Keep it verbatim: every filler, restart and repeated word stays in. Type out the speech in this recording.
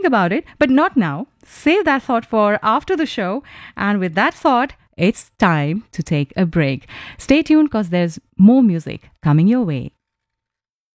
about it, but not now. Save that thought for after the show. And with that thought, it's time to take a break. Stay tuned because there's more music coming your way.